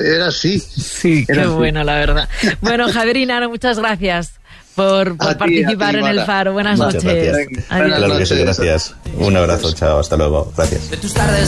era así. Sí, qué bueno, la verdad. Bueno, Javier y Nano, muchas gracias por participar en El Faro. Buenas noches. Claro que sí, gracias. Un abrazo, chao, hasta luego. Gracias.